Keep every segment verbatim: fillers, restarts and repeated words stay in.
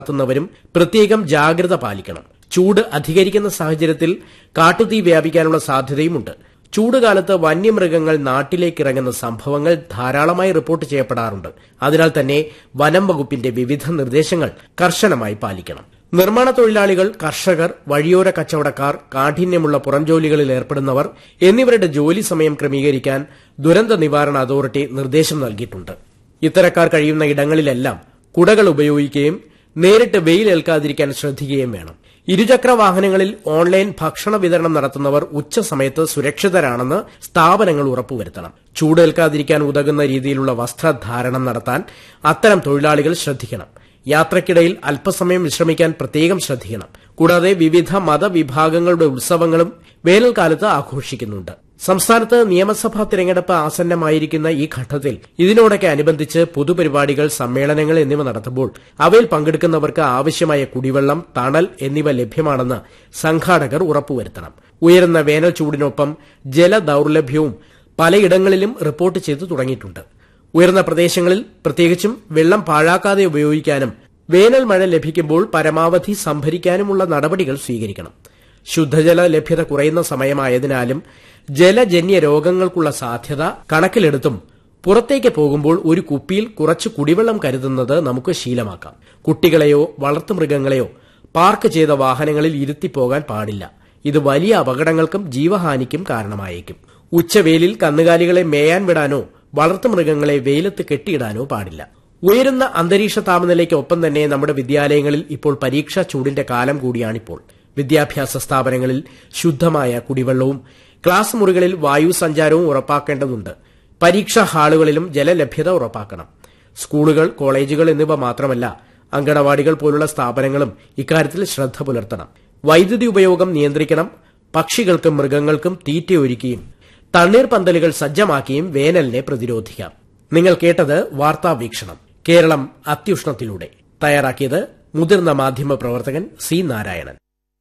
നടത്തുന്നവരും പ്രത്യേകം ജാഗ്രത പാലിക്കണം. ചൂട് അധികരിക്കുന്ന സാഹചര്യത്തിൽ കാട്ടുതീ വ്യാപിക്കാനുള്ള സാധ്യതയുമുണ്ട്. ചൂടുകാലത്ത് വന്യമൃഗങ്ങൾ നാട്ടിലേക്കിറങ്ങുന്ന സംഭവങ്ങൾ ധാരാളമായി റിപ്പോർട്ട് ചെയ്യപ്പെടാറുണ്ട്. അതിനാൽ തന്നെ വനം വകുപ്പിന്റെ വിവിധ നിർദ്ദേശങ്ങൾ കർശനമായി പാലിക്കണം. നിർമ്മാണ തൊഴിലാളികൾ, കർഷകർ, വഴിയോര കച്ചവടക്കാർ, കാഠിന്യമുള്ള പുറംജോലികളിൽ ഏർപ്പെടുന്നവർ എന്നിവരുടെ ജോലി സമയം ക്രമീകരിക്കാൻ ദുരന്ത നിവാരണ അതോറിറ്റി നിർദ്ദേശം നൽകിയിട്ടുണ്ട്. ഇത്തരക്കാർ കഴിയുന്ന ഇടങ്ങളിലെല്ലാം കുടകൾ ഉപയോഗിക്കുകയും നേരിട്ട് വെയിലേൽക്കാതിരിക്കാൻ ശ്രദ്ധിക്കുകയും വേണം. ഇരുചക്ര വാഹനങ്ങളിൽ ഓൺലൈൻ ഭക്ഷണ വിതരണം നടത്തുന്നവർ ഉച്ചസമയത്ത് സുരക്ഷിതരാണെന്ന് സ്ഥാപനങ്ങൾ ഉറപ്പുവരുത്തണം. ചൂടേൽക്കാതിരിക്കാൻ ഉതകുന്ന രീതിയിലുള്ള വസ്ത്രധാരണം നടത്താൻ അത്തരം തൊഴിലാളികൾ ശ്രദ്ധിക്കണം. യാത്രയ്ക്കിടയിൽ അല്പസമയം വിശ്രമിക്കാൻ പ്രത്യേകം ശ്രദ്ധിക്കണം. കൂടാതെ വിവിധ മതവിഭാഗങ്ങളുടെ ഉത്സവങ്ങളും വേനൽക്കാലത്ത് ആഘോഷിക്കുന്നുണ്ട്. സംസ്ഥാനത്ത് നിയമസഭാ തിരഞ്ഞെടുപ്പ് ആസന്നമായിരിക്കുന്ന ഈ ഘട്ടത്തിൽ ഇതിനോടൊക്കെ അനുബന്ധിച്ച് പൊതുപരിപാടികൾ, സമ്മേളനങ്ങൾ എന്നിവ നടത്തുമ്പോൾ അവയിൽ പങ്കെടുക്കുന്നവർക്ക് ആവശ്യമായ കുടിവെള്ളം, തണൽ എന്നിവ ലഭ്യമാണെന്ന് സംഘാടകർ ഉറപ്പുവരുത്തണം. ഉയരുന്ന വേനൽ ചൂടിനൊപ്പം ജലദൌർലഭ്യവും പലയിടങ്ങളിലും റിപ്പോർട്ട് ചെയ്തു തുടങ്ങിയിട്ടുണ്ട്. ഉയർന്ന പ്രദേശങ്ങളിൽ പ്രത്യേകിച്ചും വെള്ളം പാഴാക്കാതെ ഉപയോഗിക്കാനും വേനൽ മഴ ലഭിക്കുമ്പോൾ പരമാവധി സംഭരിക്കാനുമുള്ള നടപടികൾ സ്വീകരിക്കണം. ശുദ്ധജല ലഭ്യത കുറയുന്ന സമയമായതിനാലും ജലജന്യ രോഗങ്ങൾക്കുള്ള സാധ്യത കണക്കിലെടുത്തും പുറത്തേക്ക് പോകുമ്പോൾ ഒരു കുപ്പിയിൽ കുറച്ച് കുടിവെള്ളം കരുതുന്നത് നമുക്ക് ശീലമാക്കാം. കുട്ടികളെയോ വളർത്തുമൃഗങ്ങളെയോ പാർക്ക് ചെയ്ത വാഹനങ്ങളിൽ ഇരുത്തിപ്പോകാൻ പാടില്ല. ഇത് വലിയ അപകടങ്ങൾക്കും ജീവഹാനിക്കും കാരണമായേക്കും. ഉച്ചവെയിലിൽ കന്നുകാലികളെ മേയാൻ വിടാനോ വളർത്തുമൃഗങ്ങളെ വെയിലത്ത് കെട്ടിയിടാനോ പാടില്ല. ഉയരുന്ന അന്തരീക്ഷ താപനിലയ്ക്ക് ഒപ്പം തന്നെ നമ്മുടെ വിദ്യാലയങ്ങളിൽ ഇപ്പോൾ പരീക്ഷാ ചൂടിന്റെ കാലം കൂടിയാണിപ്പോൾ. വിദ്യാഭ്യാസ സ്ഥാപനങ്ങളിൽ ശുദ്ധമായ കുടിവെള്ളവും ക്ലാസ് മുറികളിൽ വായു സഞ്ചാരവും ഉറപ്പാക്കേണ്ടതുണ്ട്. പരീക്ഷാ ഹാളുകളിലും ജലലഭ്യത ഉറപ്പാക്കണം. സ്കൂളുകൾ, കോളേജുകൾ എന്നിവ മാത്രമല്ല, അങ്കണവാടികൾ പോലുള്ള സ്ഥാപനങ്ങളും ഇക്കാര്യത്തിൽ ശ്രദ്ധ പുലർത്തണം. വൈദ്യുതി ഉപയോഗം നിയന്ത്രിക്കണം. പക്ഷികൾക്കും മൃഗങ്ങൾക്കും തീറ്റയൊരുക്കിയും തണ്ണീർപന്തലുകൾ സജ്ജമാക്കിയും വേനലിനെ പ്രതിരോധിക്കാം. നിങ്ങൾ കേട്ടത് വാർത്താ വീക്ഷണം. കേരളം അത്യുഷ്ണത്തിലൂടെ. തയ്യാറാക്കിയത് മുതിർന്ന മാധ്യമ പ്രവർത്തകൻ സി നാരായണൻ.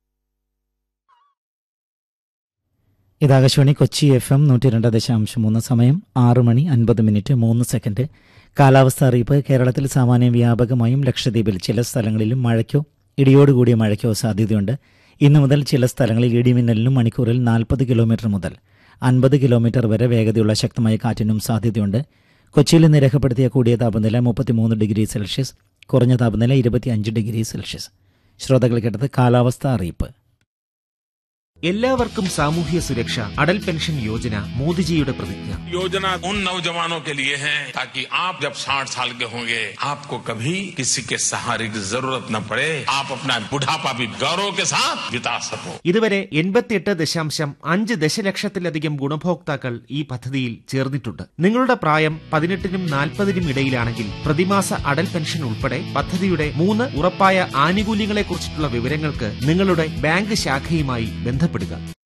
ഇത് ആകാശവാണി കൊച്ചി എഫ് എം നൂറ്റി രണ്ട് ദശാംശം മൂന്ന്. സമയം ആറ് മണി അൻപത് മിനിറ്റ് മൂന്ന് സെക്കൻഡ്. കാലാവസ്ഥ അറിയിപ്പ്. കേരളത്തിൽ സാമാന്യം വ്യാപകമായും ലക്ഷദ്വീപിൽ ചില സ്ഥലങ്ങളിലും മഴയ്ക്കോ ഇടിയോടുകൂടിയ മഴയ്ക്കോ സാധ്യതയുണ്ട്. ഇന്നു മുതൽ ചില സ്ഥലങ്ങളിൽ ഇടിമിന്നലിനും മണിക്കൂറിൽ നാൽപ്പത് കിലോമീറ്റർ മുതൽ അൻപത് കിലോമീറ്റർ വരെ വേഗതയുള്ള ശക്തമായ കാറ്റിനും സാധ്യതയുണ്ട്. കൊച്ചിയിൽ ഇന്ന് രേഖപ്പെടുത്തിയ കൂടിയ താപനില മുപ്പത്തിമൂന്ന് ഡിഗ്രി സെൽഷ്യസ്, കുറഞ്ഞ താപനില ഇരുപത്തിയഞ്ച് ഡിഗ്രി സെൽഷ്യസ്. ശ്രോതാക്കൾ കേട്ടത് കാലാവസ്ഥ അറിയിപ്പ്. എല്ലാവർക്കും സാമൂഹ്യ സുരക്ഷ. അടൽ പെൻഷൻ യോജന മോദിജിയുടെ പ്രതിജ്ഞ. യോജന ഉൻ നൗജവാനോं के लिए है ताकि आप जब साठ साल के होंगे आपको कभी किसी के सहारे की जरूरत न पड़े. आप अपना बुढ़ापा भी गौरव के साथ बिता सको. ഇതുവരെ എൺപത്തിയെട്ട് ദശാംശം അഞ്ച് ദശലക്ഷത്തിലധികം ഗുണഭോക്താക്കൾ ഈ പദ്ധതിയിൽ ചേർന്നിട്ടുണ്ട്. നിങ്ങളുടെ പ്രായം പതിനെട്ടിനും നാൽപ്പതിനും ഇടയിലാണെങ്കിൽ പ്രതിമാസ അടൽ പെൻഷൻ ഉൾപ്പെടെ പദ്ധതിയുടെ മൂന്ന് ഉറപ്പായ ആനുകൂല്യങ്ങളെക്കുറിച്ചിട്ടുള്ള വിവരങ്ങൾക്ക് നിങ്ങളുടെ ബാങ്ക് ശാഖയുമായി ബന്ധപ്പെടുക.